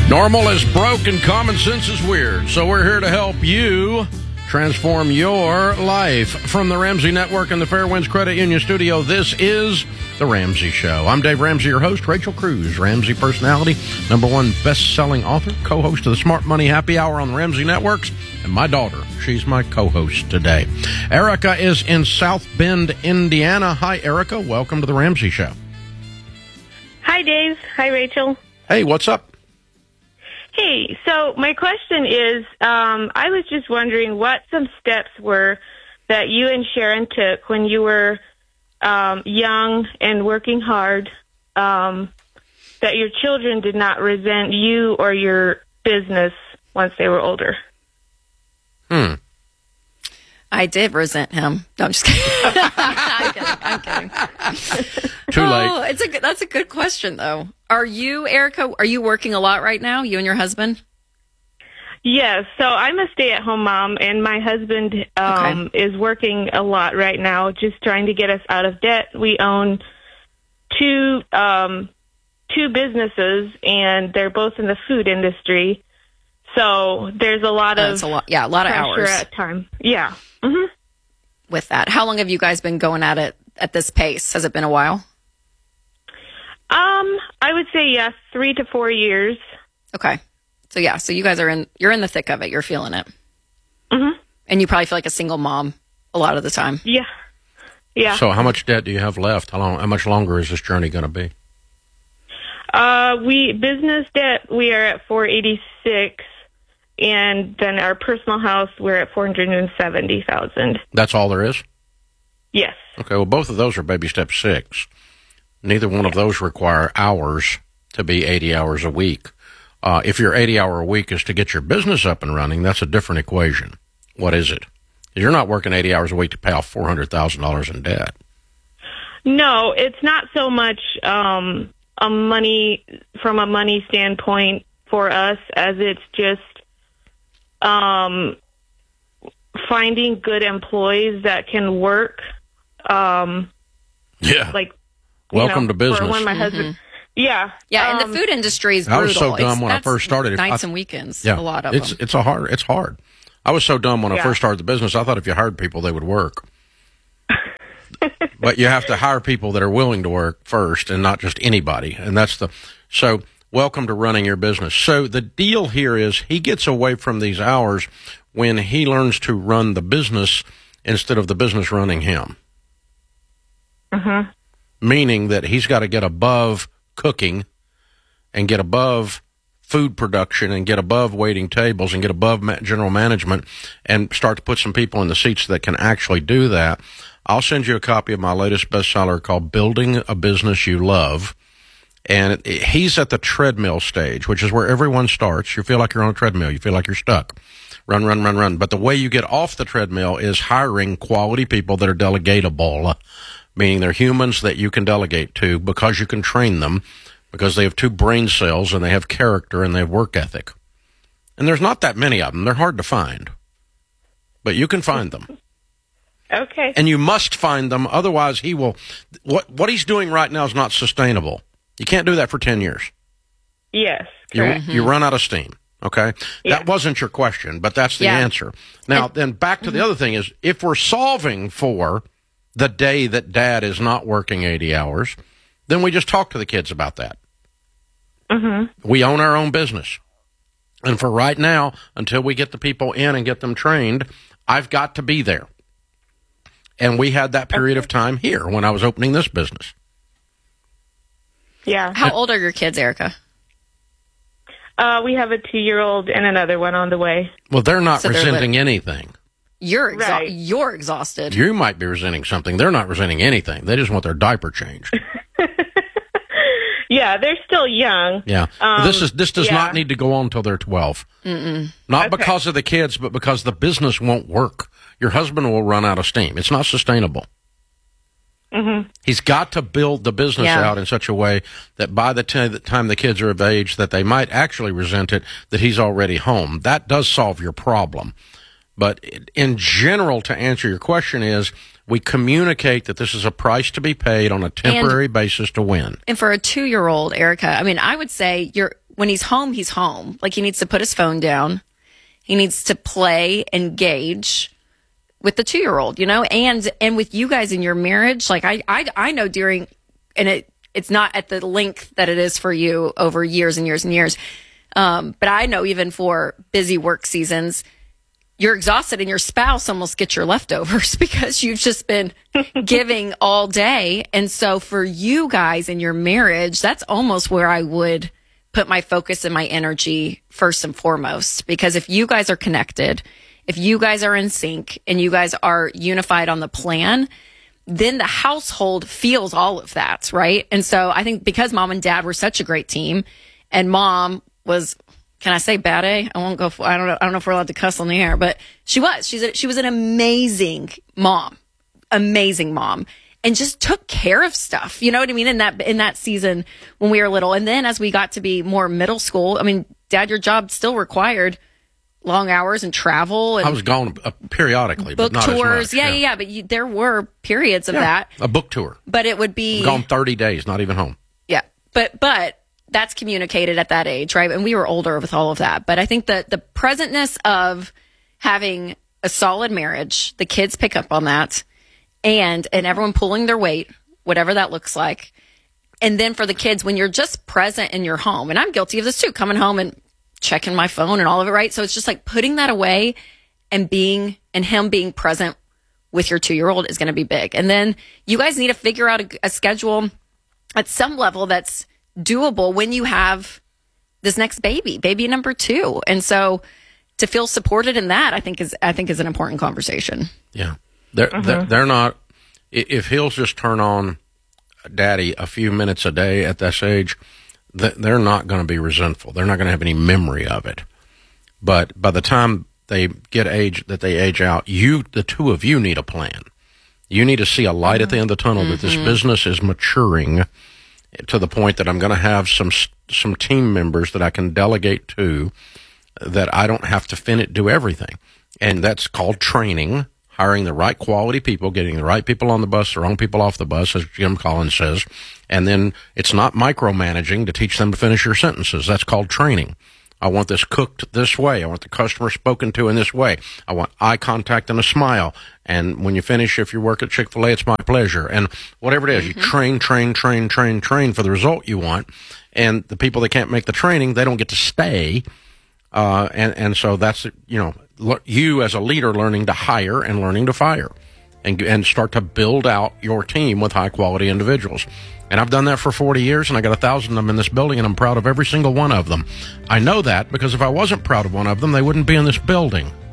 Normal is broke and common sense is weird. So we're here to help you transform your life. From the Ramsey Network and the Fairwinds Credit Union Studio, this is The Ramsey Show. I'm Dave Ramsey, your host. Rachel Cruz, Ramsey personality, #1 best-selling author, co-host of the Smart Money Happy Hour on the Ramsey Networks, and my daughter. She's my co-host today. Erica is in South Bend, Indiana. Hi, Erica. Welcome to The Ramsey Show. Hi, Dave. Hi, Rachel. Hey, what's up? Hey, so my question is, I was just wondering what some steps were that you and Sharon took when you were young and working hard, that your children did not resent you or your business once they were older. I did resent him. No, I'm just kidding. I'm kidding. Too late. Oh, that's a good question, though. Are you, Erica, working a lot right now, you and your husband? Yes, so I'm a stay-at-home mom, and my husband is working a lot right now, just trying to get us out of debt. We own two businesses, and they're both in the food industry. So there's a lot of a lot of hours at a time. Yeah. With that, how long have you guys been going at it at this pace? Has it been a while? I would say yes, 3 to 4 years. Okay. So you guys you're in the thick of it. You're feeling it. Mm-hmm. And you probably feel like a single mom a lot of the time. Yeah. Yeah. So how much debt do you have left? How much longer is this journey going to be? Business debt, we are at $486, and then our personal house, we're at $470,000. That's all there is? Yes. Okay, well, both of those are baby step 6. Neither one of those require hours to be 80 hours a week. If your 80-hour a week is to get your business up and running, that's a different equation. What is it? You're not working 80 hours a week to pay off $400,000 in debt. No, it's not so much from a money standpoint for us as it's just finding good employees that can work. Welcome to business. For when my husband, yeah, and the food industry is brutal. I was so dumb when I first started. Nights and weekends, yeah, a lot of them. It's hard. I was so dumb when I first started the business. I thought if you hired people, they would work. But you have to hire people that are willing to work first, and not just anybody. And so. Welcome to running your business. So the deal here is he gets away from these hours when he learns to run the business instead of the business running him. Mm-hmm. Meaning that he's got to get above cooking and get above food production and get above waiting tables and get above general management and start to put some people in the seats that can actually do that. I'll send you a copy of my latest bestseller called Building a Business You Love. And he's at the treadmill stage, which is where everyone starts. You feel like you're on a treadmill. You feel like you're stuck. Run, run, run, run. But the way you get off the treadmill is hiring quality people that are delegatable, meaning they're humans that you can delegate to because you can train them, because they have 2 brain cells and they have character and they have work ethic. And there's not that many of them. They're hard to find. But you can find them. Okay. And you must find them. Otherwise, he will. What he's doing right now is not sustainable. You can't do that for 10 years. Yes, correct. You run out of steam, okay? Yeah. That wasn't your question, but that's the answer. Now, then back to the other thing is, if we're solving for the day that Dad is not working 80 hours, then we just talk to the kids about that. Mm-hmm. We own our own business. And for right now, until we get the people in and get them trained, I've got to be there. And we had that period of time here when I was opening this business. Yeah. How old are your kids, Erica? We have a 2-year-old and another one on the way. Well, they're not resenting anything. You're exhausted. You might be resenting something. They're not resenting anything. They just want their diaper changed. Yeah, they're still young. Yeah. This does not need to go on until they're 12. Mm-mm. Not because of the kids, but because the business won't work. Your husband will run out of steam. It's not sustainable. Mm-hmm. He's got to build the business out in such a way that by the time the kids are of age that they might actually resent it, that he's already home. That does solve your problem. But in general, to answer your question is, we communicate that this is a price to be paid on a temporary basis to win. And for a 2-year-old, Erica, I mean, I would say when he's home, he's home. Like, he needs to put his phone down. He needs to play, engage with the 2-year-old, you know, and with you guys in your marriage. Like, I know during, and it's not at the length that it is for you over years and years and years. But I know even for busy work seasons, you're exhausted and your spouse almost gets your leftovers because you've just been giving all day. And so for you guys in your marriage, that's almost where I would put my focus and my energy first and foremost. Because if you guys are connected, if you guys are in sync and you guys are unified on the plan, then the household feels all of that, right? And so I think because mom and dad were such a great team, and mom was, can I say bad A? I won't go for, I don't know if we're allowed to cuss on the air, but she was. She was an amazing mom, and just took care of stuff. You know what I mean? In that season when we were little. And then as we got to be more middle school, I mean, Dad, your job still required long hours and travel. And I was gone periodically, book but not tours. as much. Yeah. But there were periods of that. A book tour. But it would be gone 30 days, not even home. Yeah. But that's communicated at that age, right? And we were older with all of that. But I think that the presentness of having a solid marriage, the kids pick up on that, and everyone pulling their weight, whatever that looks like. And then for the kids, when you're just present in your home, and I'm guilty of this too, coming home and checking my phone and all of it, right? So it's just like putting that away and him being present with your 2-year-old is going to be big. And then you guys need to figure out a schedule at some level that's doable when you have this next baby number 2. And so to feel supported in that, I think is an important conversation. Yeah. They're not, if he'll just turn on daddy a few minutes a day at this age, they're not going to be resentful. They're not going to have any memory of it. But by the time they age out, the two of you need a plan. You need to see a light at the end of the tunnel that this business is maturing to the point that I'm going to have some team members that I can delegate to, that I don't have to do everything. And that's called training, hiring the right quality people, getting the right people on the bus, the wrong people off the bus, as Jim Collins says. And then it's not micromanaging to teach them to finish your sentences. That's called training. I want this cooked this way. I want the customer spoken to in this way. I want eye contact and a smile. And when you finish, if you work at Chick-fil-A, it's my pleasure. And whatever it is, you train for the result you want. And the people that can't make the training, they don't get to stay. And so that's, you as a leader learning to hire and learning to fire and start to build out your team with high quality individuals. And I've done that for 40 years, and I got 1,000 of them in this building, and I'm proud of every single one of them. I know that because if I wasn't proud of one of them, they wouldn't be in this building.